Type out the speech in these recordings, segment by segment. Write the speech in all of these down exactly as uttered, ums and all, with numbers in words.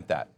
prevent that?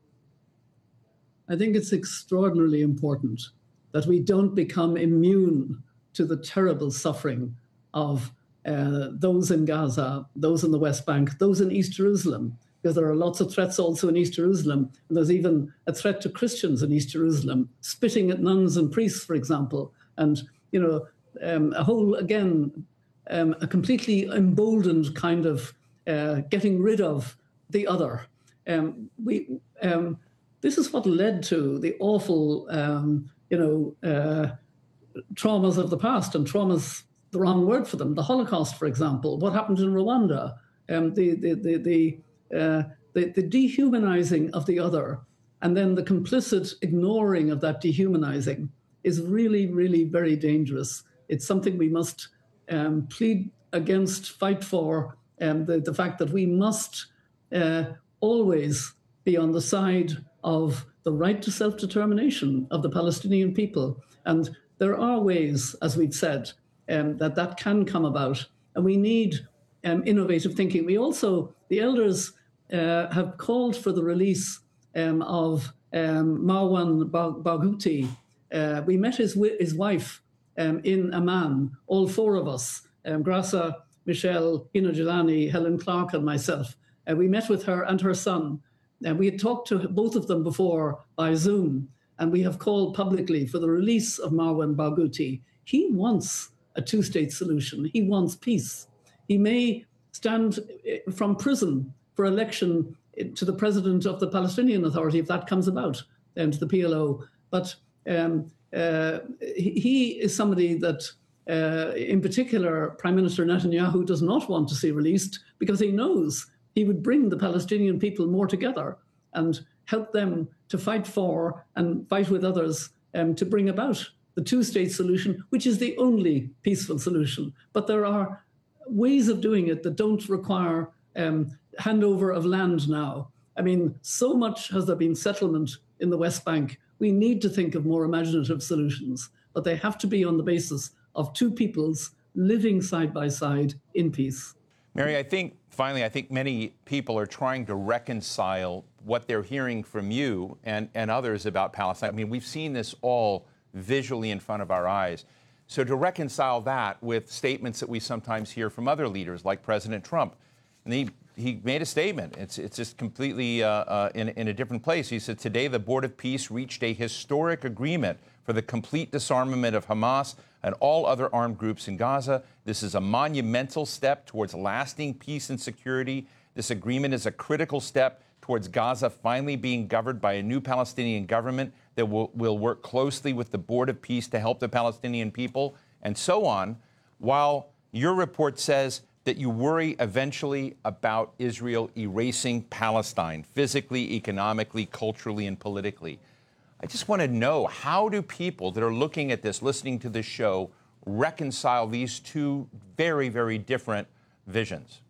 I think it's extraordinarily important that we don't become immune to the terrible suffering of uh, those in Gaza, those in the West Bank, those in East Jerusalem, because there are lots of threats also in East Jerusalem. And there's even a threat to Christians in East Jerusalem, spitting at nuns and priests, for example. And, you know, um, a whole, again, um, a completely emboldened kind of uh, getting rid of the other. Um, we, um, this is what led to the awful, um, you know, uh, traumas of the past, and traumas, the wrong word for them. The Holocaust, for example, what happened in Rwanda, um, the, the, the, the Uh, the, the dehumanizing of the other, and then the complicit ignoring of that dehumanizing is really, really very dangerous. It's something we must um, plead against, fight for, um, the, the fact that we must uh, always be on the side of the right to self-determination of the Palestinian people. And there are ways, as we've said, um, that that can come about, and we need um, innovative thinking. We also, the elders, Uh, have called for the release um, of um, Marwan Barghouti. Uh, we met his his wife um, in Amman, all four of us, um, Grasa, Michelle, Hina Gilani, Helen Clark, and myself. Uh, we met with her and her son. And we had talked to both of them before by Zoom, and we have called publicly for the release of Marwan Barghouti. He wants a two-state solution. He wants peace. He may stand from prison for election to the president of the Palestinian Authority, if that comes about, and to the P L O. But um, uh, he is somebody that, uh, in particular, Prime Minister Netanyahu does not want to see released, because he knows he would bring the Palestinian people more together and help them to fight for and fight with others um, to bring about the two-state solution, which is the only peaceful solution. But there are ways of doing it that don't require um, handover of land now. I mean, so much has there been settlement in the West Bank. We need to think of more imaginative solutions, but they have to be on the basis of two peoples living side by side in peace. Mary, I think, finally, I think many people are trying to reconcile what they're hearing from you and, and others about Palestine. I mean, we've seen this all visually in front of our eyes. So to reconcile that with statements that we sometimes hear from other leaders, like President Trump, and he He made a statement. It's it's just completely uh, uh, in, in a different place. He said, today the Board of Peace reached a historic agreement for the complete disarmament of Hamas and all other armed groups in Gaza. This is a monumental step towards lasting peace and security. This agreement is a critical step towards Gaza finally being governed by a new Palestinian government that will, will work closely with the Board of Peace to help the Palestinian people, and so on. While your report says that you worry eventually about Israel erasing Palestine, physically, economically, culturally, and politically. I just want to know, how do people that are looking at this, listening to this show, reconcile these two very, very different visions?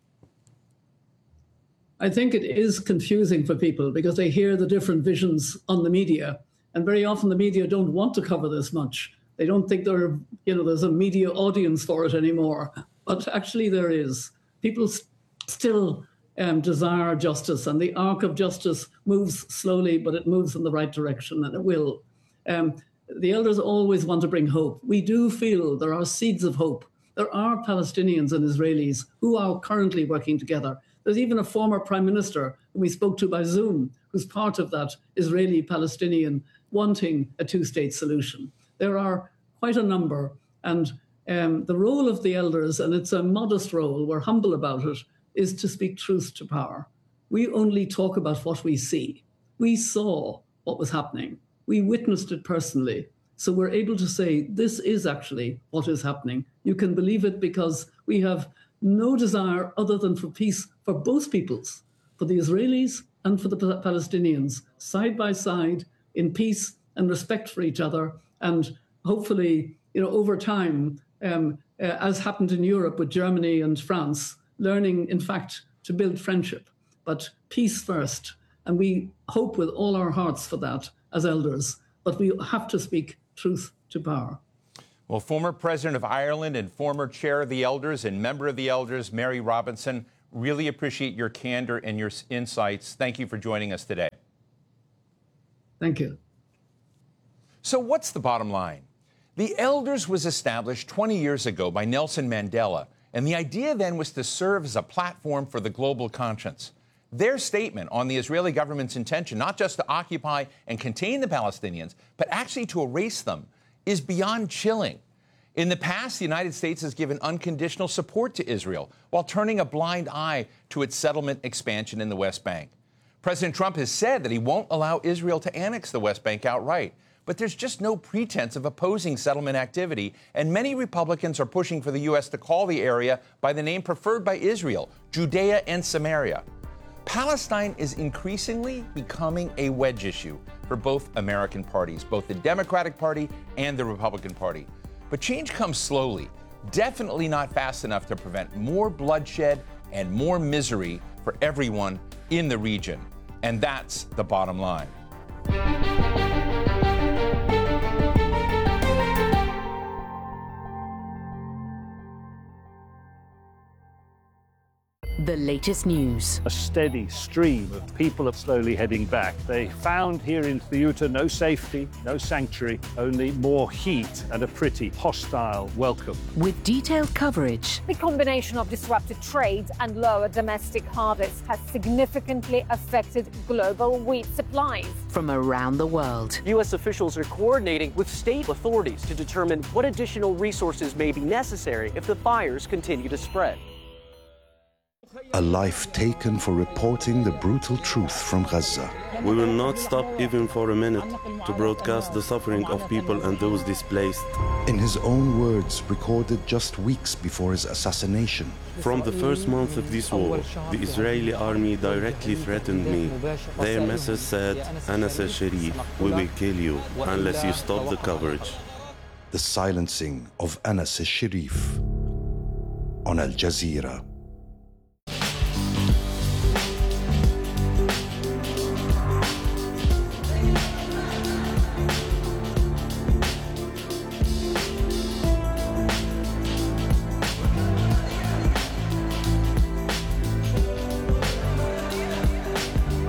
I think it is confusing for people because they hear the different visions on the media. And very often the media don't want to cover this much. They don't think there, you know, there's a media audience for it anymore. But actually there is. People st- still um, desire justice, and the arc of justice moves slowly, but it moves in the right direction, and it will. Um, the elders always want to bring hope. We do feel there are seeds of hope. There are Palestinians and Israelis who are currently working together. There's even a former prime minister who we spoke to by Zoom, who's part of that Israeli-Palestinian wanting a two-state solution. There are quite a number, and um, the role of the elders, and it's a modest role, we're humble about it, is to speak truth to power. We only talk about what we see. We saw what was happening. We witnessed it personally. So we're able to say, this is actually what is happening. You can believe it because we have no desire other than for peace for both peoples, for the Israelis and for the Palestinians, side by side, in peace and respect for each other. And hopefully, you know, over time, um, uh, as happened in Europe with Germany and France, learning, in fact, to build friendship, but peace first. And we hope with all our hearts for that as elders, but we have to speak truth to power. Well, former president of Ireland and former chair of the elders and member of the elders, Mary Robinson, really appreciate your candor and your insights. Thank you for joining us today. Thank you. So what's the bottom line? The Elders was established twenty years ago by Nelson Mandela, and the idea then was to serve as a platform for the global conscience. Their statement on the Israeli government's intention not just to occupy and contain the Palestinians, but actually to erase them, is beyond chilling. In the past, the United States has given unconditional support to Israel while turning a blind eye to its settlement expansion in the West Bank. President Trump has said that he won't allow Israel to annex the West Bank outright, but there's just no pretense of opposing settlement activity, and many Republicans are pushing for the U S to call the area by the name preferred by Israel, Judea and Samaria. Palestine is increasingly becoming a wedge issue for both American parties, both the Democratic Party and the Republican Party. But change comes slowly, definitely not fast enough to prevent more bloodshed and more misery for everyone in the region. And that's the bottom line. The latest news. A steady stream of people are slowly heading back. They found here in Ceuta no safety, no sanctuary, only more heat and a pretty hostile welcome. With detailed coverage. The combination of disrupted trade and lower domestic harvest has significantly affected global wheat supplies. From around the world. U S officials are coordinating with state authorities to determine what additional resources may be necessary if the fires continue to spread. A life taken for reporting the brutal truth from Gaza. We will not stop even for a minute to broadcast the suffering of people and those displaced. In his own words, recorded just weeks before his assassination. From the first month of this war, the Israeli army directly threatened me. Their message said, Anas al-Sharif, we will kill you unless you stop the coverage. The silencing of Anas al-Sharif on Al Jazeera.